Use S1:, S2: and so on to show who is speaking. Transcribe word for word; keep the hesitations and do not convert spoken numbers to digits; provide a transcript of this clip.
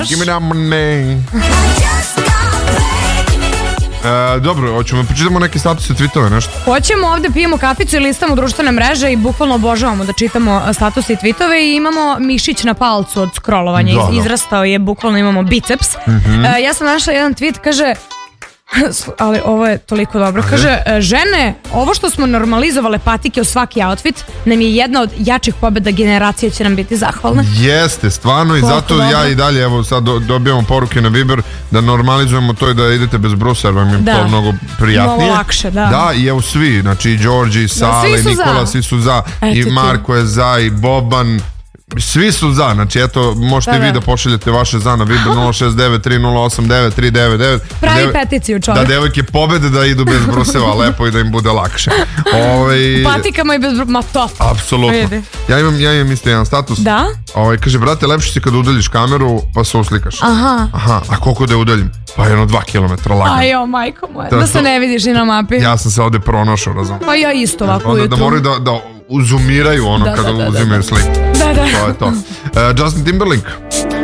S1: Give me that money. E, dobro, hoćemo počitamo neke statuse, tweetove, nešto?
S2: Hoćemo, ovde pijemo kaficu i listamo društvene mreže i bukvalno obožavamo da čitamo statuse i tweetove i imamo mišić na palcu od scrollovanja,
S1: da, da.
S2: izrastao je, bukvalno imamo biceps. Mm-hmm. e, ja sam našla jedan tweet, kaže, ali ovo je toliko dobro, kaže, žene, ovo što smo normalizovale patike u svaki outfit nam je jedna od jačih pobjeda, generacije će nam biti zahvalna.
S1: Jeste, stvarno, i
S2: koliko
S1: zato
S2: dobro.
S1: Ja i dalje, evo sad do, dobijamo poruke na Viber da normalizujemo to i da idete bez brusa, jer vam je
S2: da.
S1: to mnogo prijatnije.
S2: Mnogo lakše, da.
S1: Da, i evo svi, znači i Đorđe, i Sale,
S2: da,
S1: Nikola,
S2: za.
S1: svi su za,
S2: Eto
S1: i
S2: ti.
S1: Marko je za, i Boban, svi su za, znači eto, možete
S2: da,
S1: vi
S2: da.
S1: da pošaljete vaše za na Viber nula šest devet tri nula osam devet tri devet devet.
S2: Pravi
S1: Deve,
S2: peticiju, čovjek.
S1: Da devojke pobede da idu bez bruseva lepo i da im bude lakše. Ove,
S2: patikama i bez bruseva, ma top.
S1: apsolutno. Ja imam, ja imam isto jedan status.
S2: Da?
S1: Ove, kaže, brate, lepše si kad udaljiš kameru pa se uslikaš.
S2: Aha.
S1: Aha, a koliko da je udaljim? Pa jedno dva kilometra lagano.
S2: Ajo, majko moja,
S1: Da,
S2: da se
S1: to-
S2: ne vidiš ni na mapi.
S1: Ja sam se ovde pronašao, razum.
S2: Pa ja isto ovako
S1: Onda da
S2: ujutru.
S1: moraju da, da uzumiraju ono
S2: Da,
S1: kada
S2: da, da,
S1: uzimaju
S2: da.
S1: sliku.
S2: Da, da.
S1: To je to. Uh, Justin Timberlake.